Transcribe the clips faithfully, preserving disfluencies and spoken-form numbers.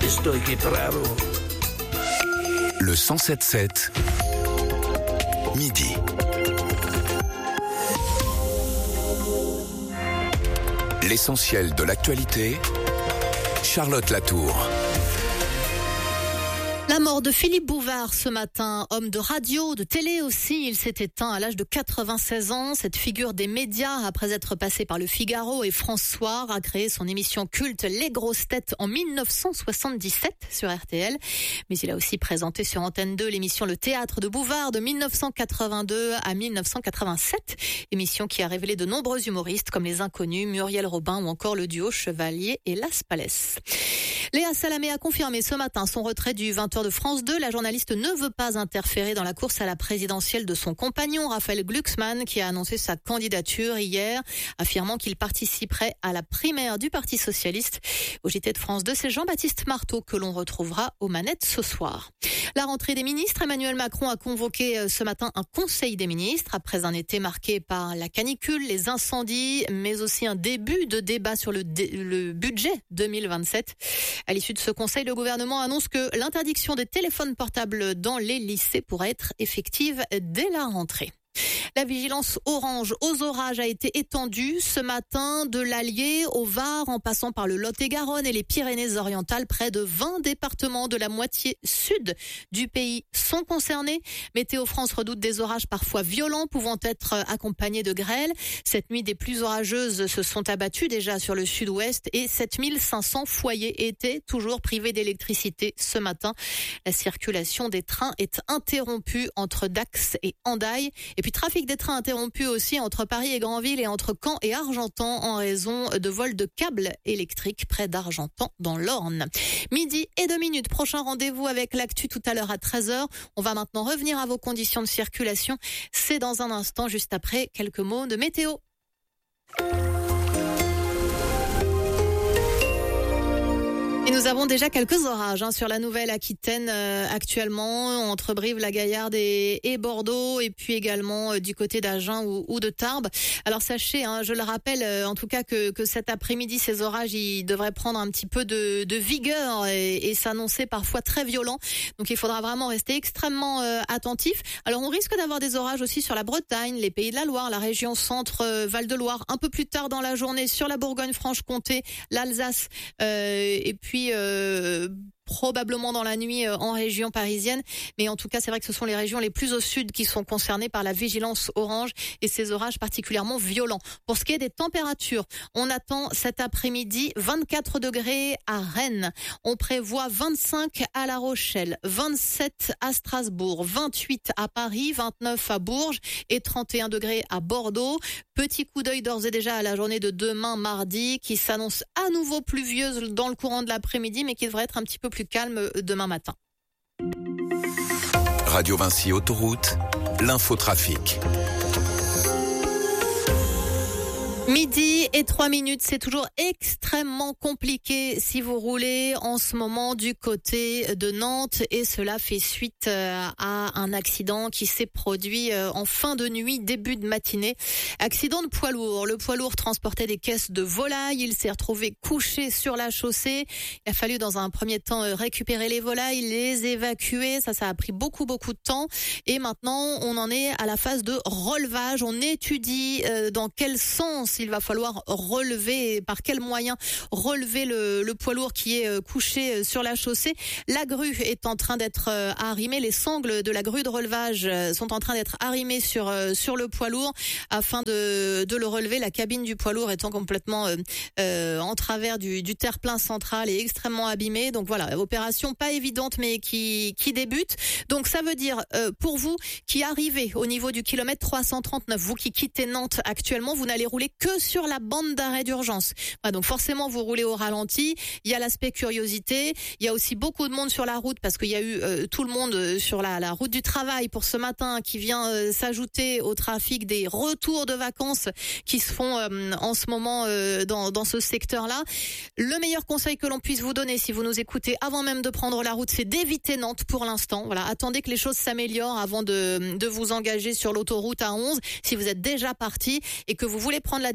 estoy que bravo. Le cent sept sept, midi. L'essentiel de l'actualité, Charlotte Latour. La mort de Philippe Bouvard ce matin, homme de radio, de télé aussi, il s'est éteint à l'âge de quatre-vingt-seize ans. Cette figure des médias, après être passé par Le Figaro et France Soir, a créé son émission culte Les Grosses Têtes en dix-neuf cent soixante-dix-sept sur R T L. Mais il a aussi présenté sur Antenne deux l'émission Le Théâtre de Bouvard de dix-neuf cent quatre-vingt-deux à dix-neuf cent quatre-vingt-sept. Émission qui a révélé de nombreux humoristes comme Les Inconnus, Muriel Robin ou encore le duo Chevalier et Las Palais. Léa Salamé a confirmé ce matin son retrait du vingt heures de France deux. La journaliste ne veut pas interférer dans la course à la présidentielle de son compagnon, Raphaël Glucksmann, qui a annoncé sa candidature hier, affirmant qu'il participerait à la primaire du Parti socialiste. Au J T de France deux, c'est Jean-Baptiste Marteau que l'on retrouvera aux manettes ce soir. La rentrée des ministres, Emmanuel Macron a convoqué ce matin un conseil des ministres après un été marqué par la canicule, les incendies, mais aussi un début de débat sur le, dé- le budget deux mille vingt-sept. À l'issue de ce conseil, le gouvernement annonce que l'interdiction des téléphones portables dans les lycées pourrait être effective dès la rentrée. La vigilance orange aux orages a été étendue ce matin de l'Allier au Var en passant par le Lot-et-Garonne et les Pyrénées-Orientales. Près de vingt départements de la moitié sud du pays sont concernés. Météo France redoute des orages parfois violents pouvant être accompagnés de grêle. Cette nuit, des pluies orageuses se sont abattues déjà sur le sud-ouest et sept mille cinq cents foyers étaient toujours privés d'électricité ce matin. La circulation des trains est interrompue entre Dax et Hendaye. Et puis trafic des trains interrompu aussi entre Paris et Granville et entre Caen et Argentan en raison de vols de câbles électriques près d'Argentan dans l'Orne. Midi et deux minutes, prochain rendez-vous avec l'actu tout à l'heure à treize heures. On va maintenant revenir à vos conditions de circulation. C'est dans un instant, juste après quelques mots de météo. Et nous avons déjà quelques orages hein, sur la Nouvelle-Aquitaine euh, actuellement, entre Brive-la-Gaillarde et, et Bordeaux, et puis également euh, du côté d'Agen ou, ou de Tarbes. Alors sachez, hein, je le rappelle, euh, en tout cas que, que cet après-midi, ces orages, ils devraient prendre un petit peu de, de vigueur et, et s'annoncer parfois très violents. Donc il faudra vraiment rester extrêmement euh, attentif. Alors on risque d'avoir des orages aussi sur la Bretagne, les Pays de la Loire, la région centre, euh, Val-de-Loire, un peu plus tard dans la journée sur la Bourgogne-Franche-Comté, l'Alsace, euh, et puis Euh, probablement dans la nuit euh, en région parisienne. Mais en tout cas, c'est vrai que ce sont les régions les plus au sud qui sont concernées par la vigilance orange et ces orages particulièrement violents. Pour ce qui est des températures, on attend cet après-midi vingt-quatre degrés à Rennes. On prévoit vingt-cinq à La Rochelle, vingt-sept à Strasbourg, vingt-huit à Paris, vingt-neuf à Bourges et trente et un degrés à Bordeaux. Petit coup d'œil d'ores et déjà à la journée de demain mardi qui s'annonce à nouveau pluvieuse dans le courant de l'après-midi mais qui devrait être un petit peu plus calme demain matin. Radio Vinci Autoroute, l'infotrafic. Midi et trois minutes, c'est toujours extrêmement compliqué si vous roulez en ce moment du côté de Nantes et cela fait suite à un accident qui s'est produit en fin de nuit, début de matinée. Accident de poids lourd. Le poids lourd transportait des caisses de volailles. Il s'est retrouvé couché sur la chaussée. Il a fallu dans un premier temps récupérer les volailles, les évacuer. Ça, ça a pris beaucoup, beaucoup de temps. Et maintenant, on en est à la phase de relevage. On étudie dans quel sens il va falloir relever, par quels moyens relever le, le poids lourd qui est couché sur la chaussée. La grue est en train d'être arrimée, les sangles de la grue de relevage sont en train d'être arrimées sur sur le poids lourd afin de de le relever. La cabine du poids lourd étant complètement euh, euh, en travers du, du terre-plein central et extrêmement abîmée. Donc voilà, opération pas évidente mais qui qui débute. Donc ça veut dire euh, pour vous qui arrivez au niveau du kilomètre trois cent trente-neuf, vous qui quittez Nantes actuellement, vous n'allez rouler que sur la bande d'arrêt d'urgence. Voilà, donc forcément vous roulez au ralenti. Il y a l'aspect curiosité. Il y a aussi beaucoup de monde sur la route parce qu'il y a eu euh, tout le monde sur la, la route du travail pour ce matin qui vient euh, s'ajouter au trafic des retours de vacances qui se font euh, en ce moment euh, dans, dans ce secteur-là. Le meilleur conseil que l'on puisse vous donner si vous nous écoutez avant même de prendre la route, c'est d'éviter Nantes pour l'instant. Voilà, attendez que les choses s'améliorent avant de, de vous engager sur l'autoroute A onze si vous êtes déjà parti et que vous voulez prendre la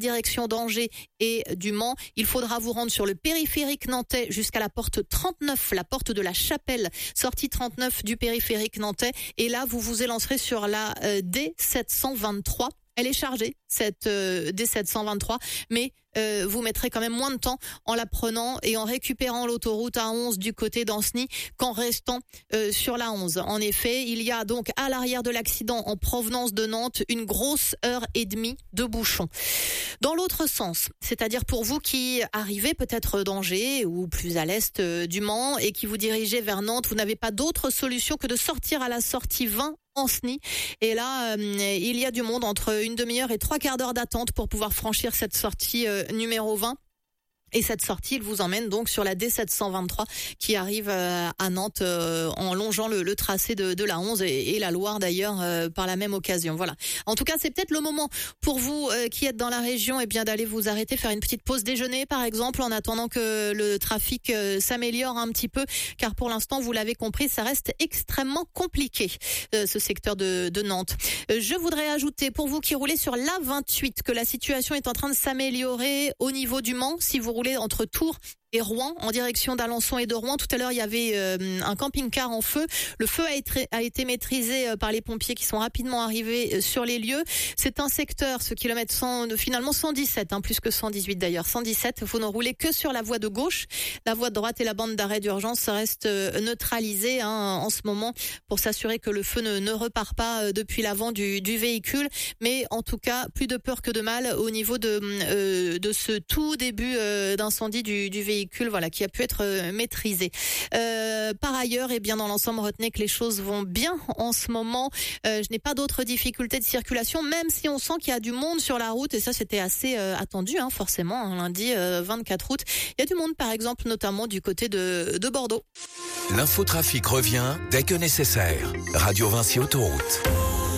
direction d'Angers et du Mans. Il faudra vous rendre sur le périphérique nantais jusqu'à la porte trente-neuf, la porte de la Chapelle, sortie trente-neuf du périphérique nantais. Et là, vous vous élancerez sur la euh, D sept cent vingt-trois. Elle est chargée, cette euh, D sept cent vingt-trois, mais euh, vous mettrez quand même moins de temps en la prenant et en récupérant l'autoroute A onze du côté d'Ancenis qu'en restant euh, sur la onze. En effet, il y a donc à l'arrière de l'accident en provenance de Nantes une grosse heure et demie de bouchon. Dans l'autre sens, c'est-à-dire pour vous qui arrivez peut-être d'Angers ou plus à l'est euh, du Mans et qui vous dirigez vers Nantes, vous n'avez pas d'autre solution que de sortir à la sortie vingt Ancenis. Et là, euh, il y a du monde, entre une demi-heure et trois quarts d'heure d'attente pour pouvoir franchir cette sortie euh, numéro vingt. Et cette sortie, il vous emmène donc sur la D sept cent vingt-trois qui arrive euh, à Nantes euh, en longeant le, le tracé de, de la onze et, et la Loire d'ailleurs euh, par la même occasion. Voilà. En tout cas, c'est peut-être le moment pour vous euh, qui êtes dans la région, eh bien d'aller vous arrêter, faire une petite pause déjeuner par exemple, en attendant que le trafic euh, s'améliore un petit peu, car pour l'instant, vous l'avez compris, ça reste extrêmement compliqué euh, ce secteur de, de Nantes. Euh, je voudrais ajouter pour vous qui roulez sur l'A vingt-huit que la situation est en train de s'améliorer au niveau du Mans. Si vous roulez entre Tours et Rouen en direction d'Alençon et de Rouen. Tout à l'heure, il y avait euh, un camping-car en feu. Le feu a été, a été maîtrisé euh, par les pompiers qui sont rapidement arrivés euh, sur les lieux. C'est un secteur, ce kilomètre cent, finalement cent dix-sept, hein, plus que cent dix-huit d'ailleurs. cent dix-sept, vous ne roulez que sur la voie de gauche. La voie de droite et la bande d'arrêt d'urgence restent euh, neutralisées hein, en ce moment pour s'assurer que le feu ne, ne repart pas euh, depuis l'avant du, du véhicule. Mais en tout cas, plus de peur que de mal au niveau de, euh, de ce tout début euh, d'incendie du, du véhicule. Voilà, qui a pu être euh, maîtrisé. Euh, par ailleurs, et eh bien dans l'ensemble, retenez que les choses vont bien en ce moment. Euh, je n'ai pas d'autres difficultés de circulation, même si on sent qu'il y a du monde sur la route, et ça c'était assez euh, attendu, hein, forcément, hein, lundi euh, vingt-quatre août. Il y a du monde, par exemple, notamment du côté de, de Bordeaux. L'infotrafic revient dès que nécessaire. Radio Vinci Autoroute.